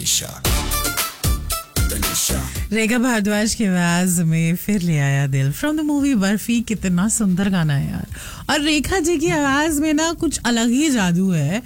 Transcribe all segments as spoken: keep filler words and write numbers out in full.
तनीषा तनीषा रेखा भारद्वाज की आवाज में फिर ले आया दिल फ्रॉम द मूवी बर्फी. कितना सुंदर गाना है यार. और रेखा जी की आवाज में ना कुछ अलग ही जादू है.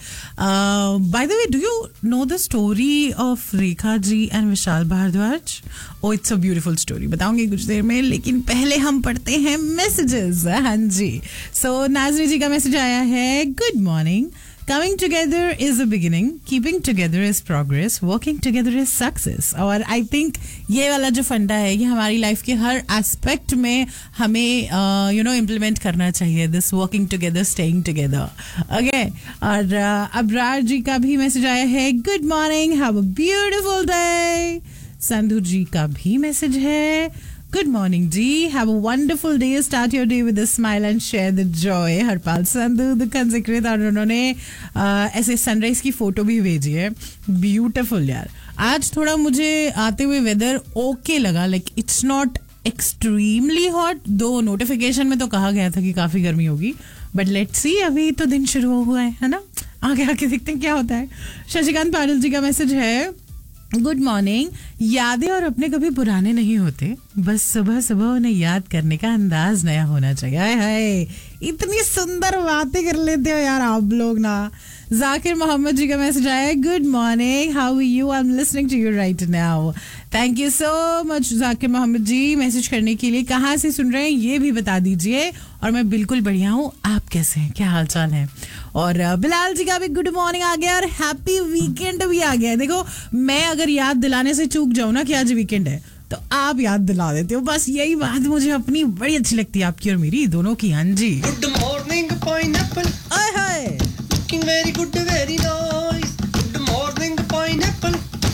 By the way, do you know the story of Rekha ji and Vishal Bhardwaj? Oh it's a beautiful story. बताऊंगी कुछ देर में, लेकिन पहले हम पढ़ते हैं मैसेजेस. हाँ जी. सो नाजरी जी का मैसेज आया है. Good morning. Coming together is a beginning, keeping together is progress, working together is success. और I think ये वाला जो फंडा है ये हमारी लाइफ के हर एस्पेक्ट में हमें यू नो इम्प्लीमेंट करना चाहिए. This working together, staying together. Okay. और uh, अब्रार जी का भी मैसेज आया है. Good morning, have a beautiful day. Sandhu जी का भी मैसेज है. Good morning, G. Have a wonderful day. Start your day with a smile and share the joy. Harpal Sandhu the consecrate. और उन्होंने ऐसे सनराइज की फोटो भी भेजी है. ब्यूटीफुल यार. आज थोड़ा मुझे आते हुए वेदर ओके लगा. Like it's not extremely hot, दो नोटिफिकेशन में तो कहा गया था कि काफी गर्मी होगी. बट लेट्स सी, अभी तो दिन शुरू हुआ है है ना. आगे आके देखते हैं क्या होता है. शशिकांत पाटिल जी का मैसेज है. Good morning. यादें और अपने कभी पुराने नहीं होते, बस सुबह सुबह उन्हें याद करने का अंदाज नया होना चाहिए. हाय हाय, इतनी सुंदर बातें कर लेते हो यार आप लोग ना. जाकिर मोहम्मद जी का मैसेज आया. Good morning, how are you? I am listening to you right now. Thank you so much Zakir Mohammad ji message करने के लिए. कहाँ से सुन रहे हैं ये भी बता दीजिए. और मैं बिल्कुल बढ़िया हूँ, आप कैसे हैं, क्या हाल चाल है? और बिलाल जी का भी गुड मॉर्निंग आ गया और हैप्पी वीकेंड भी आ गया. देखो, मैं अगर याद दिलाने से चूक जाऊँ ना कि आज वीकेंड है, तो आप याद दिला देते हो. बस यही बात मुझे अपनी बड़ी अच्छी लगती है, आपकी और मेरी दोनों की. हाँ जी. Good morning pineapple. I hi, looking very good, very nice. Good morning pineapple.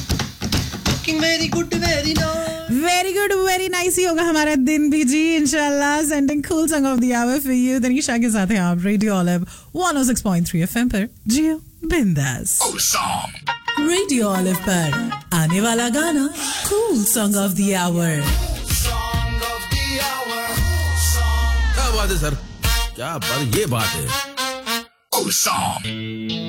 Looking very good, very nice. Very good, very nice he होगा हमारा दिन भी जी, इंशाल्लाह. Sending cool song of the hour for you. Tanisha के साथ हैं आप radio olive one ओ six point three FM पर. जियो बिंदास. रेडियो ऑलिव पर आने वाला गाना cool song of the our. क्या बात है सर, क्या बात, ये बात है.